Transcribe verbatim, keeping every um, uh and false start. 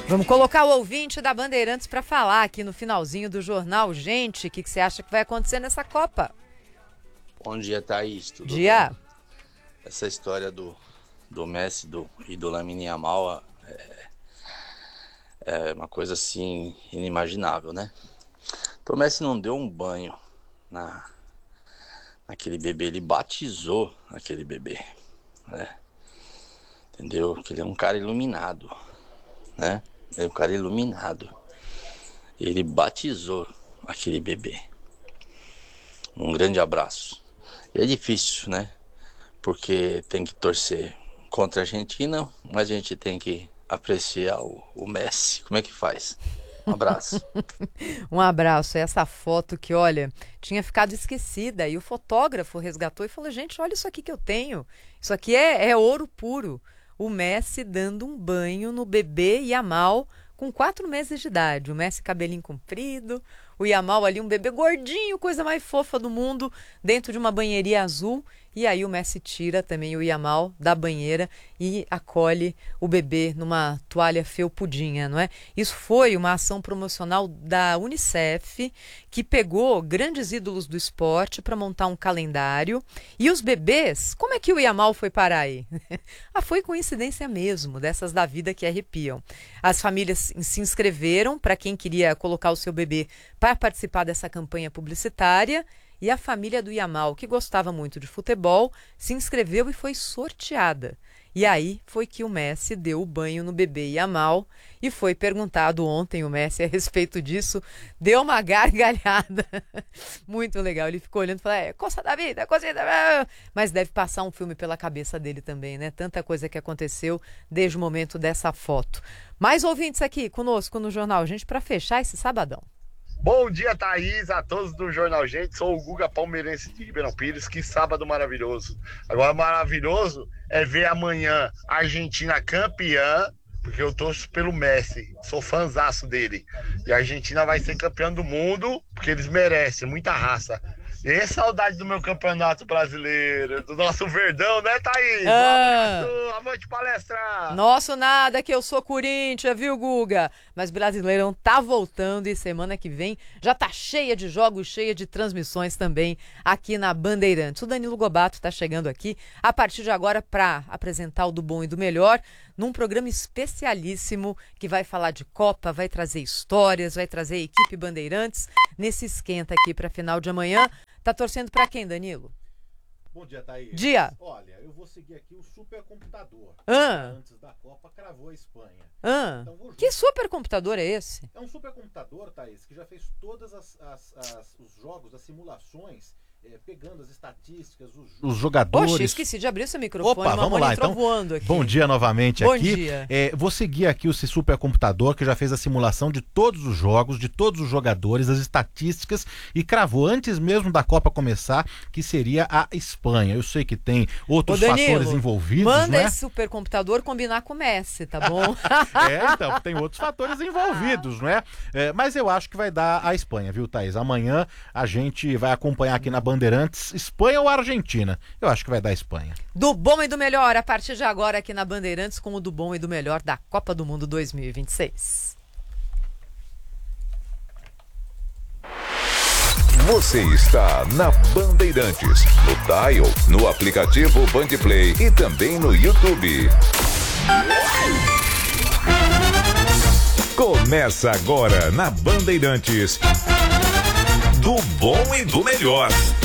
Vamos colocar o ouvinte da Bandeirantes para falar aqui no finalzinho do jornal. Gente, o que, que você acha que vai acontecer nessa Copa? Bom dia, Thaís. Tudo dia. bem? Essa história do, do Messi do, e do Lamine Yamal é, é uma coisa assim inimaginável, né? Então o Messi não deu um banho na, naquele bebê, ele batizou aquele bebê, né? Entendeu? Que ele é um cara iluminado, né? Ele é um cara iluminado. Ele batizou aquele bebê. Um grande abraço. E é difícil, né? Porque tem que torcer contra a Argentina, mas a gente tem que apreciar o, o Messi. Como é que faz? Um abraço. Um abraço. Essa foto que, olha, tinha ficado esquecida. E o fotógrafo resgatou e falou, gente, olha isso aqui que eu tenho. Isso aqui é, é ouro puro. O Messi dando um banho no bebê Yamal com quatro meses de idade. O Messi cabelinho comprido, o Yamal ali um bebê gordinho, coisa mais fofa do mundo, dentro de uma banheirinha azul. E aí o Messi tira também o Yamal da banheira e acolhe o bebê numa toalha felpudinha, não é? Isso foi uma ação promocional da Unicef, que pegou grandes ídolos do esporte para montar um calendário. E os bebês, como é que o Yamal foi parar aí? Ah, foi coincidência mesmo, dessas da vida que arrepiam. As famílias se inscreveram para quem queria colocar o seu bebê para participar dessa campanha publicitária. E a família do Yamal, que gostava muito de futebol, se inscreveu e foi sorteada. E aí foi que o Messi deu o banho no bebê Yamal e foi perguntado ontem o Messi a respeito disso, deu uma gargalhada. Muito legal, ele ficou olhando e falou, é, coça da vida, coça da vida. Mas deve passar um filme pela cabeça dele também, né? Tanta coisa que aconteceu desde o momento dessa foto. Mais ouvintes aqui conosco no Jornal Gente para fechar esse sabadão. Bom dia, Thaís, a todos do Jornal Gente. Sou o Guga Palmeirense de Ribeirão Pires. Que sábado maravilhoso. Agora, maravilhoso é ver amanhã a Argentina campeã, porque eu torço pelo Messi. Sou fãzaço dele. E a Argentina vai ser campeã do mundo, porque eles merecem, muita raça. E saudade do meu campeonato brasileiro, do nosso Verdão, né, Thaís? Ah. Um abraço, avante palestra! Nosso nada, que eu sou Corinthians, viu, Guga? Mas Brasileirão tá voltando e semana que vem já tá cheia de jogos, cheia de transmissões também aqui na Bandeirantes. O Danilo Gobato tá chegando aqui a partir de agora para apresentar o Do Bom e do Melhor num programa especialíssimo que vai falar de Copa, vai trazer histórias, vai trazer a equipe Bandeirantes nesse esquenta aqui para final de amanhã. Tá torcendo pra quem, Danilo? Bom dia, Thaís. Dia. Olha, eu vou seguir aqui o supercomputador. Ah. Antes da Copa, cravou a Espanha. Ah. Então, vou que supercomputador é esse? É um supercomputador, Thaís, que já fez todos as, as, as, os jogos, as simulações, é, pegando as estatísticas, os, os jogadores. Poxa, esqueci de abrir esse microfone. Opa, vamos lá, então. Voando aqui. Bom dia novamente Bom aqui. Dia. É, vou seguir aqui esse supercomputador que já fez a simulação de todos os jogos, de todos os jogadores, as estatísticas e cravou antes mesmo da Copa começar que seria a Espanha. Eu sei que tem outros Ô, Danilo, fatores envolvidos, manda não é? esse supercomputador combinar com o Messi, tá bom? É, então, tem outros fatores envolvidos, não é? É? Mas eu acho que vai dar a Espanha, viu, Thaís? Amanhã a gente vai acompanhar aqui na Bandeirantes Espanha ou Argentina. Eu acho que vai dar a Espanha. Do Bom e do Melhor, a partir de agora aqui na Bandeirantes com o Do Bom e do Melhor da Copa do Mundo dois mil e vinte e seis. Você está na Bandeirantes, no Dial, no aplicativo Bandplay e também no YouTube. Começa agora na Bandeirantes, Do Bom e do Melhor.